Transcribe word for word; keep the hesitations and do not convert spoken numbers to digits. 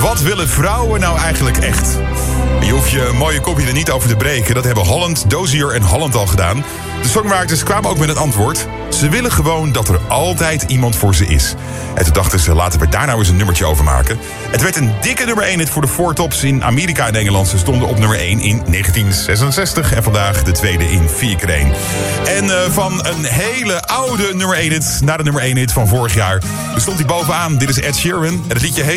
Wat willen vrouwen nou eigenlijk echt? Je hoeft je mooie kopje er niet over te breken. Dat hebben Holland, Dozier en Holland al gedaan. De songwriters kwamen ook met het antwoord. Ze willen gewoon dat er altijd iemand voor ze is. En toen dachten ze, laten we daar nou eens een nummertje over maken. Het werd een dikke nummer één hit voor de Four Tops in Amerika en Engeland. Ze stonden op nummer één in negentien zesenzestig. En vandaag de tweede in vier keer één. En uh, van een hele oude nummer één hit naar de nummer één hit van vorig jaar. Er stond hij bovenaan. Dit is Ed Sheeran. En het liedje heet